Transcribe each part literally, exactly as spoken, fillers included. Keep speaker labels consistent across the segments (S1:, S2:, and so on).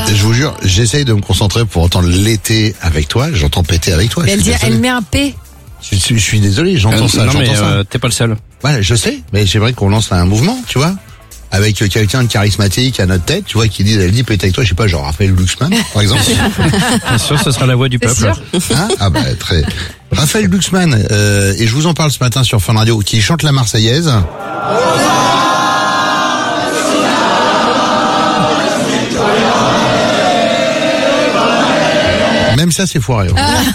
S1: Je vous jure, j'essaye de me concentrer pour entendre l'été avec toi. J'entends péter avec toi.
S2: Elle dit, elle met un P.
S1: Je, je, je suis désolé, j'entends
S3: euh,
S1: ça,
S3: non,
S1: j'entends
S3: mais,
S1: ça.
S3: euh, t'es pas le seul.
S1: Voilà, je sais, mais j'aimerais qu'on lance un mouvement, tu vois, avec quelqu'un de charismatique à notre tête, tu vois, qui dit, elle dit péter avec toi, je sais pas, genre Raphaël Glucksmann, par exemple.
S3: Bien sûr, ce sera la voix du
S2: C'est
S3: peuple.
S2: sûr.
S1: Hein ah bah très. Raphaël Glucksmann, euh, et je vous en parle ce matin sur Fun Radio, qui chante la Marseillaise. Même ça, c'est foiré.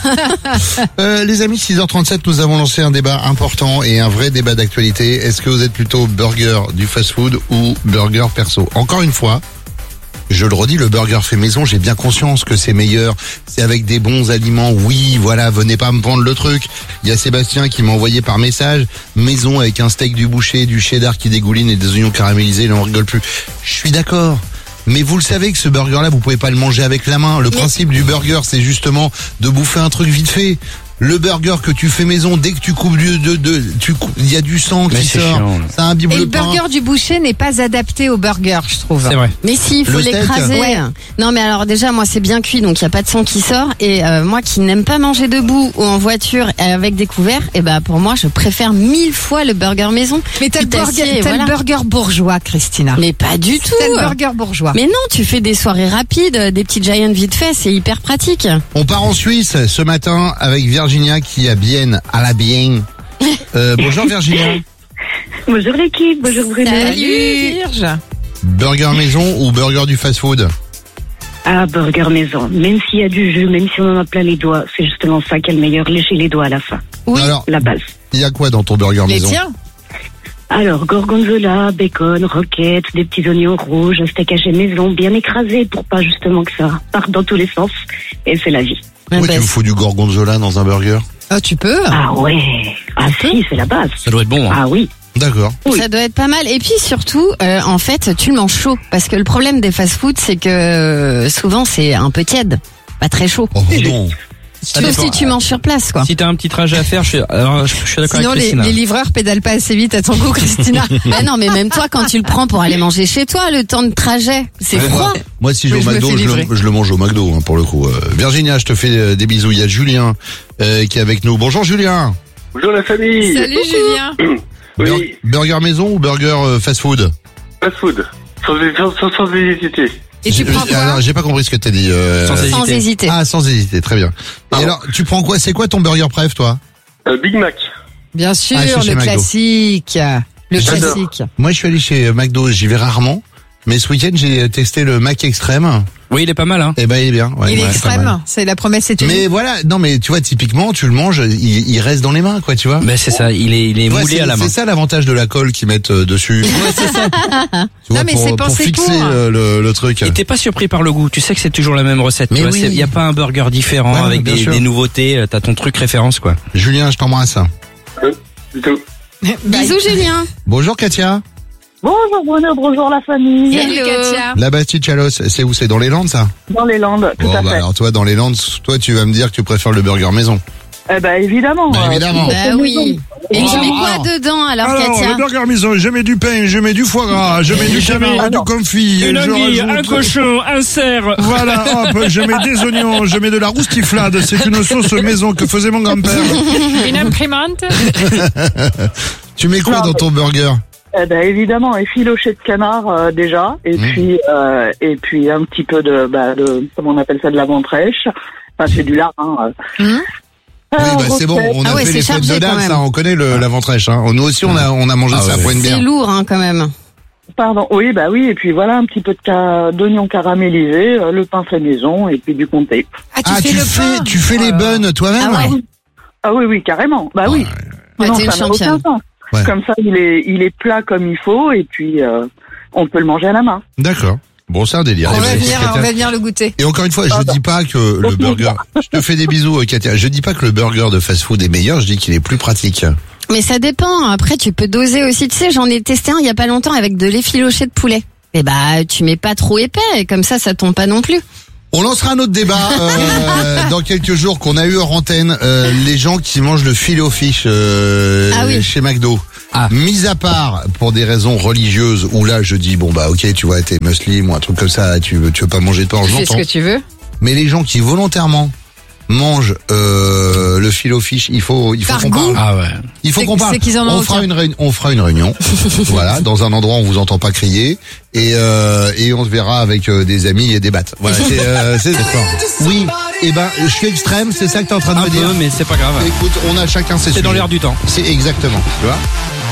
S1: euh, les amis, six heures trente-sept, nous avons lancé un débat important et un vrai débat d'actualité. Est-ce que vous êtes plutôt burger du fast-food ou burger perso? Encore une fois, je le redis, le burger fait maison, j'ai bien conscience que c'est meilleur, c'est avec des bons aliments, oui, voilà, venez pas me vendre le truc. Il y a Sébastien qui m'a envoyé par message, maison avec un steak du boucher, du cheddar qui dégouline et des oignons caramélisés, là on rigole plus. Je suis d'accord. Mais vous le savez que ce burger-là, vous pouvez pas le manger avec la main. Le principe du burger, c'est justement de bouffer un truc vite fait. Le burger que tu fais maison, dès que tu coupes du, de, de, tu coupes, il y a du sang
S3: Mais
S1: qui
S3: c'est
S1: sort.
S3: chiant, là.
S1: Ça imbibe
S2: Et
S1: le
S2: le
S1: pain.
S2: burger du boucher n'est pas adapté au burger, je trouve.
S3: C'est vrai.
S4: Mais si, il faut
S1: Le steak.
S4: l'écraser.
S2: Ouais.
S4: Non, mais alors déjà, moi, c'est bien cuit, donc il y a pas de sang qui sort. Et euh, moi, qui n'aime pas manger debout ou en voiture avec des couverts, et ben pour moi, je préfère mille fois le burger maison.
S2: Mais t'as le
S4: Tout acier,
S2: burger, t'as
S4: voilà.
S2: le burger bourgeois, Christina.
S4: Mais pas du tout.
S2: T'as le burger bourgeois.
S4: Mais non, tu fais des soirées rapides, des petits giants vite fait, c'est hyper pratique.
S1: On part en Suisse ce matin avec Virginia qui a bien à la bien. Euh, bonjour Virginia.
S5: Bonjour l'équipe, bonjour Bruno.
S4: Salut.
S2: Vierge.
S1: Burger maison ou burger du fast-food?
S5: Ah, burger maison. Même s'il y a du jus, même si on en a plein les doigts, c'est justement ça qui est le meilleur, lécher les doigts à la fin.
S4: Oui.
S1: Alors,
S5: La base.
S1: il y a quoi dans ton burger
S2: Les
S1: maison?
S2: tiens.
S5: Alors, gorgonzola, bacon, roquettes, des petits oignons rouges, un steak haché maison, bien écrasé pour pas justement que ça parte dans tous les sens. Et c'est la vie.
S4: Ah,
S1: Oui,
S4: bah,
S1: tu me fous du gorgonzola dans un burger?
S2: Ah, tu peux.
S5: Ah ouais. Ah si, c'est la base.
S3: Ça doit être bon. Hein.
S5: Ah oui.
S1: D'accord.
S5: Oui.
S4: Ça doit être pas mal. Et puis surtout, euh, en fait, tu le manges chaud. Parce que le problème des fast-food, c'est que euh, souvent, c'est un peu tiède. Pas très chaud.
S1: Oh non.
S3: Ça
S4: Sauf
S3: dépend.
S4: si tu manges sur place, quoi.
S3: Si t'as un petit trajet à faire, je suis, alors, je, je suis d'accord
S2: Sinon,
S3: avec
S2: les,
S3: Christina.
S2: les livreurs pédalent pas assez vite à ton goût, Christina.
S4: Bah non, mais même toi, quand tu le prends pour aller manger chez toi, le temps de trajet, c'est
S1: Ouais,
S4: froid.
S1: moi, moi, si je
S2: Oui,
S1: vais au
S2: je me
S1: McDo,
S2: fais
S1: je
S2: livrer.
S1: le, je le mange au McDo, hein, pour le coup. Euh, Virginia, je te fais euh, des bisous. Il y a Julien euh, qui est avec nous. Bonjour Julien.
S6: Bonjour la famille.
S2: Salut Julien.
S6: Oui,
S1: Bur- burger maison ou burger euh, fast-food?
S6: fast food. Sans, sans, sans, sans hésiter.
S2: Et tu
S1: J'ai-
S2: prends quoi?
S1: alors, j'ai pas compris ce que t'as dit. euh,
S3: Sans
S4: Sans
S3: hésiter.
S4: hésiter.
S1: Ah, sans hésiter, très bien. Et
S6: Pardon.
S1: alors, tu prends quoi? C'est quoi ton burger préf, toi?
S6: Euh, Big Mac.
S2: Bien sûr,
S1: Ah, je suis chez
S2: le
S1: McDo.
S2: classique. Le
S1: J'adore.
S2: classique.
S1: Moi, je suis allé chez McDo, j'y vais rarement. Mais ce week-end, j'ai testé le Mac Extrême.
S3: Oui, il est pas mal. Hein.
S1: Et ben, il est bien. Ouais,
S2: Il est
S1: ouais, pas mal.
S2: extrême. C'est la promesse est tenue.
S1: Mais voilà, non, mais tu vois, typiquement, tu le manges, il, il reste dans les mains, quoi, tu vois.
S3: Ben c'est ça, il est, il est
S1: Ouais,
S3: moulé
S1: c'est,
S3: à la main.
S1: c'est ça l'avantage de la colle qu'ils mettent euh, dessus. Tu vois,
S2: Non, mais
S1: pour,
S2: c'est
S1: pour
S2: pensé
S1: fixer
S2: pour.
S1: euh, le, le truc.
S3: Et t'es pas surpris par le goût. Tu sais que c'est toujours la même recette.
S1: Mais
S3: tu vois,
S1: oui.
S3: c'est- y a pas un burger différent
S1: Ouais,
S3: avec
S1: bien
S3: des,
S1: sûr.
S3: des nouveautés. euh, T'as ton truc référence, quoi.
S1: Julien, je t'embrasse.
S6: Euh, du tout.
S4: Bisous, Julien.
S1: Bonjour Katia.
S5: Bonjour Bruno, bonjour la famille.
S2: Salut
S4: Hello.
S2: Katia.
S1: La Bastide Chalos, c'est où? C'est dans les Landes, ça?
S5: Dans les Landes, tout
S1: Bon,
S5: à
S1: bah
S5: fait.
S1: alors toi, dans les Landes, toi, tu vas me dire que tu préfères le burger maison.
S5: Eh ben évidemment.
S1: Bah,
S5: euh,
S1: évidemment.
S4: Bah oui. Et
S1: Oh,
S4: tu mets quoi
S1: alors.
S4: dedans, alors, Katia?
S1: burger maison, je mets du pain, je mets du foie gras, je mets du
S5: canard, du
S1: confit,
S3: cochon, un cerf.
S1: Voilà, hop, je mets des oignons, je mets de la roustiflade, c'est une sauce maison que faisait mon grand-père.
S2: Une imprimante.
S1: Tu mets quoi
S5: Non,
S1: dans ton burger?
S5: Eh ben évidemment, effiloché de canard euh, déjà, et
S1: Mmh.
S5: puis euh, et puis un petit peu de, bah, de comment on appelle ça, de l'avant fraîche. Enfin c'est du lard. Hein.
S2: Mmh.
S5: Euh,
S1: Oui, bah c'est bon, on a
S4: Ah ouais,
S1: fait les
S4: c'est
S1: fêtes de
S4: chargé, quand
S1: Dax,
S4: même.
S1: hein, on connaît le, la ventrèche. Hein. Nous aussi, on a, on a mangé
S3: Ah
S1: ça,
S3: ouais.
S1: pour une
S4: C'est
S1: bière.
S4: lourd, hein, quand même.
S5: Pardon. Oui, bah oui, et puis voilà un petit peu de ca... d'oignon caramélisé, euh, le pain fait maison, et puis du comté.
S2: Ah, tu
S1: Ah,
S2: fais
S1: tu
S2: le
S1: fais,
S2: pain.
S1: tu fais les bonnes toi-même?
S4: Ah ouais.
S5: Ah oui, oui, carrément. Bah oui.
S4: Ouais,
S5: Non,
S4: t'es une
S5: ça n'a aucun
S4: championne.
S5: sens.
S1: Ouais.
S5: Comme ça, il est, il est plat comme il faut, et puis euh, on peut le manger à la main.
S1: D'accord. Bon, c'est un délire.
S2: On
S1: Et
S2: va
S1: vous,
S2: venir,
S1: Katia.
S2: on va venir le goûter.
S1: Et encore une fois, je dis pas que le burger, je te fais des bisous, euh, Katia. Je dis pas que le burger de fast-food est meilleur, je dis qu'il est plus pratique.
S4: Mais ça dépend. Après, tu peux doser aussi. Tu sais, j'en ai testé un il y a pas longtemps avec de l'effiloché de poulet. Et bah, tu mets pas trop épais, et comme ça, ça tombe pas non plus.
S1: On lancera un autre débat euh, dans quelques jours qu'on a eu hors antenne. Euh, les gens qui mangent le filet au fish euh,
S4: Ah oui.
S1: chez McDo.
S3: Ah.
S1: Mis à part pour des raisons religieuses, où là je dis bon bah ok, tu vois, t'es musulman ou un truc comme ça, tu veux, tu veux pas manger de porc,
S2: Tu fais ce
S1: j'entends.
S2: que tu veux.
S1: Mais les gens qui volontairement mangent euh, le filet au fish, il faut, il faut
S2: Par
S1: qu'on
S2: goût.
S1: parle.
S3: Ah ouais.
S1: Il faut
S2: C'est-
S1: qu'on parle.
S2: c'est qu'ils en ont
S1: on
S2: aucun.
S1: fera une réunion, on fera une réunion. Voilà, dans un endroit où on vous entend pas crier et euh, et on se verra avec euh, des amis et des battes. Voilà, c'est euh, c'est d'accord. Oui, et ben je suis extrême, c'est ça que t'es en train de
S3: Un
S1: me dire.
S3: peu, mais c'est pas grave.
S1: Écoute, on a chacun ses
S3: C'est dans
S1: sujets.
S3: l'air du temps.
S1: C'est exactement, tu vois.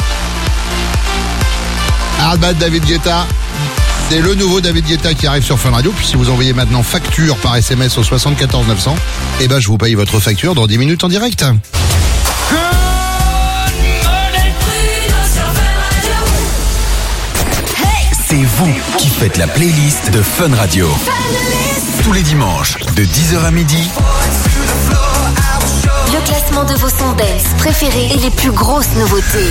S1: Hardbad David Guetta. C'est le nouveau David Guetta qui arrive sur Fun Radio. Puis si vous envoyez maintenant facture par S M S au soixante-quatorze neuf cents, eh ben je vous paye votre facture dans dix minutes en direct.
S7: C'est vous qui faites la playlist de Fun Radio. Tous les dimanches, de dix heures à midi.
S8: Le classement de vos sons dance préférés et les plus grosses nouveautés.